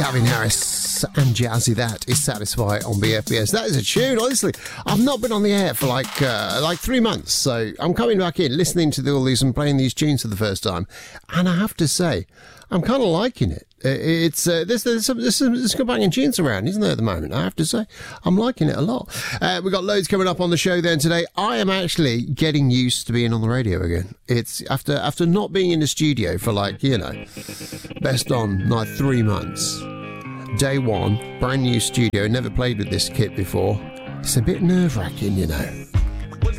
Calvin Harris and Jazzy. That is Satisfy on BFBS. That is a tune, honestly. I've not been on the air for like 3 months, so I'm coming back in, listening to all these and playing these tunes for the first time, and I have to say, I'm kind of liking it. It's there's some companion tunes around, isn't there, at the moment? I have to say, I'm liking it a lot. We've got loads coming up on the show then today. I am actually getting used to being on the radio again. It's after not being in the studio for best on 3 months. Day one, brand new studio, never played with this kit before. It's a bit nerve-wracking,